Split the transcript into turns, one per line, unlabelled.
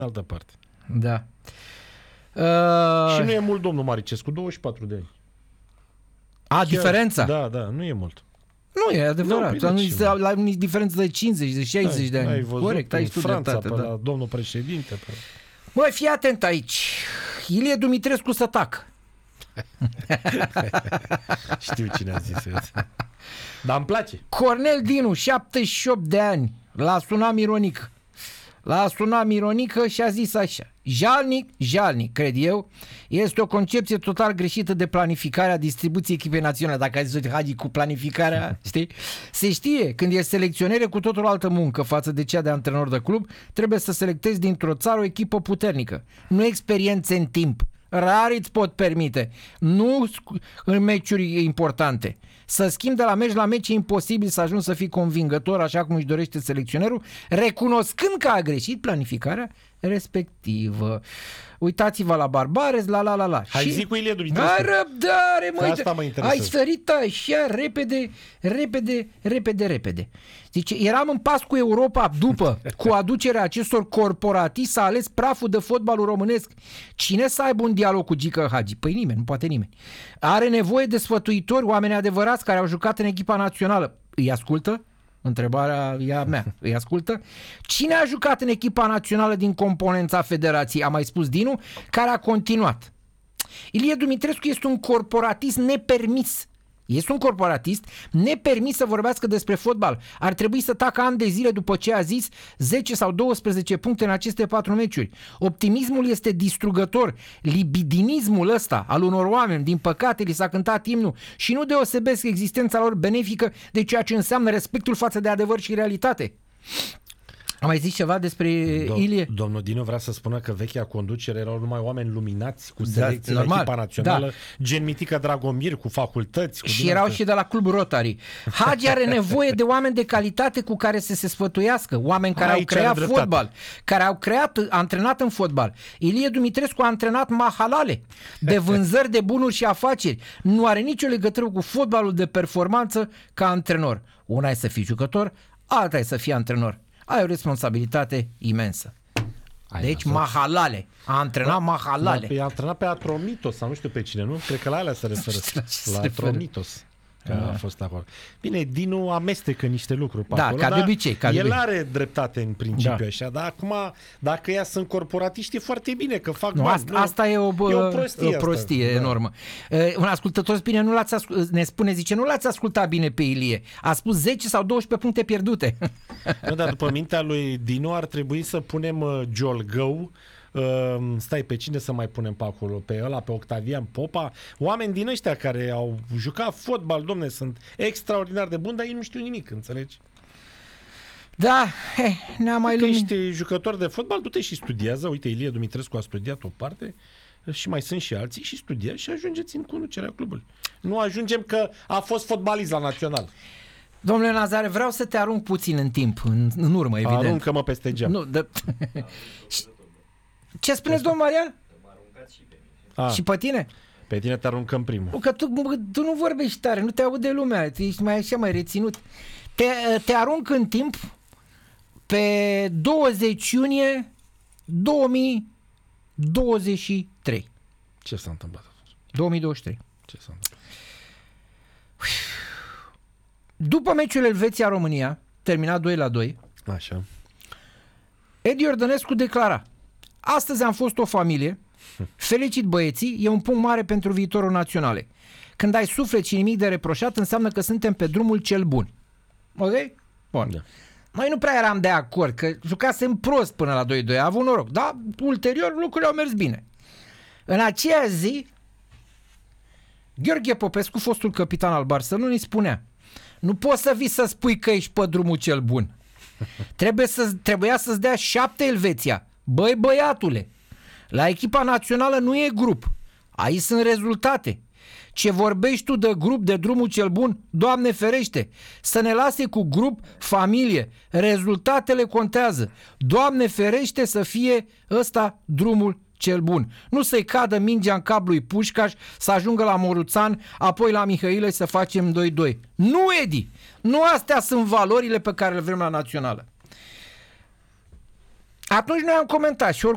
altă parte.
Da.
Și nu e mult, domnul Maricescu, 24 de ani.
A, diferența?
Da, nu e mult.
Nu e adevărat.
Nu,
la diferență de 50, de 60 de ani.
Ai văzut
corect, ai
Franța,
dreptate,
la domnul președinte.
Băi, fii atent aici. Ilie Dumitrescu să tacă.
Știu cine a zis asta. Dar îmi place.
Cornel Dinu, 78 de ani. L-a sunat Mironică și a zis așa: jalnic, cred eu, este o concepție total greșită de planificarea distribuției echipei naționale. Dacă ai zis Hagi cu planificarea, știi? Se știe, când e selecționare cu totul altă muncă față de cea de antrenor de club, trebuie să selectezi dintr-o țară o echipă puternică, nu experiențe în timp. Rar îți pot permite, nu în meciuri importante. Să schimbi de la meci la meci e imposibil să ajungi să fii convingător așa cum își dorește selecționerul, recunoscând că a greșit planificarea respectivă. Uitați-vă la Barbares, la.
Hai, zic cu Ilie Dumitrescu.
Ai răbdare, măi,
asta mă interesează.
ai sărit așa repede. Zice, eram în pas cu Europa după, cu aducerea acestor corporatiști, s-a ales praful de fotbalul românesc. Cine să aibă un dialog cu Gică Hagi? Păi nimeni, nu poate nimeni. Are nevoie de sfătuitori, oameni adevărați care au jucat în echipa națională. Îi ascultă? Întrebarea e a mea. Îi ascultă? Cine a jucat în echipa națională din componența federației? A mai spus Dinu, care a continuat. Ilie Dumitrescu este un corporatist nepermis. Este un corporatist nepermis să vorbească despre fotbal. Ar trebui să tacă ani de zile după ce a zis 10 sau 12 puncte în aceste 4 meciuri. Optimismul este distrugător. Libidinismul ăsta al unor oameni, din păcate, li s-a cântat imnul și nu deosebesc existența lor benefică de ceea ce înseamnă respectul față de adevăr și realitate. Am mai zis ceva despre Ilie?
Domnul Dinu vrea să spună că vechea conducere erau numai oameni luminați cu selecții la echipa națională, gen Mitică Dragomir, cu facultăți.
Și erau și de la Club Rotary. Hagi are nevoie de oameni de calitate cu care să se sfătuiască, oameni care au creat fotbal, care au antrenat în fotbal. Ilie Dumitrescu a antrenat mahalale de vânzări de bunuri și afaceri. Nu are nicio legătură cu fotbalul de performanță ca antrenor. Una e să fii jucător, alta e să fii antrenor. Ai o responsabilitate imensă. Deci mahalale. A antrenat mahalale.
A antrenat pe Atromitos sau nu știu pe cine, nu? Cred că la alea se referă. La Atromitos. Că a fost acolo. Bine, Dinu amestecă niște lucruri pe acolo.
Ca de obicei.
El are dreptate în principiu așa, dar acum, dacă ea sunt corporatiști, e foarte bine că fac bani.
Asta e o prostie enormă. Un ascultător bine, ne spune, zice, nu l-ați ascultat bine pe Ilie. A spus 10 sau 12 puncte pierdute.
Nu, dar după mintea lui Dinu ar trebui să punem Giolgău. Stai, pe cine să mai punem pe acolo? Pe ăla, pe Octavian Popa? Oameni din ăștia care au jucat fotbal, domne, sunt extraordinar de buni, dar ei nu știu nimic, înțelegi?
Da, ne-a mai luminat.
Ești jucător de fotbal, du-te și studiază. Uite, Ilie Dumitrescu a studiat o parte și mai sunt și alții și studiază și ajungeți în conducerea clubului. Nu ajungem că a fost fotbalist la național.
Domnule Nazare, vreau să te arunc puțin în timp, în urmă, evident.
Aruncă-mă peste geam.
Nu, ce spuneți, domnul Marian? Și pe tine?
Pe tine te aruncăm primul.
Că tu nu vorbești tare, nu te aude lumea, ești mai așa, mai reținut. Te arunc în timp pe 20 iunie 2023.
Ce s-a întâmplat atunci?
2023.
Ce s-a întâmplat?
După meciul Elveția-România, terminat 2-2,
așa,
Edi Iordănescu declara: astăzi am fost o familie, felicit băieții, e un punct mare pentru viitorul naționale. Când ai suflet și nimic de reproșat, înseamnă că suntem pe drumul cel bun. Ok? Bun. Da. Noi nu prea eram de acord, că jucasem prost până la 2-2, a avut noroc, dar ulterior lucrurile au mers bine. În aceea zi, Gheorghe Popescu, fostul capitan al Barcelonei, spunea: nu poți să vii să spui că ești pe drumul cel bun. Trebuia să-ți dea 7 Elveția. Băi, băiatule, la echipa națională nu e grup. Aici sunt rezultate. Ce vorbești tu de grup, de drumul cel bun, Doamne ferește, să ne lase cu grup, familie. Rezultatele contează. Doamne ferește să fie ăsta drumul cel bun. Nu să-i cadă mingea în cap lui Pușcaș, să ajungă la Moruțan, apoi la Mihailă să facem 2-2. Nu, Edi! Nu astea sunt valorile pe care le vrem la națională. Atunci noi am comentat și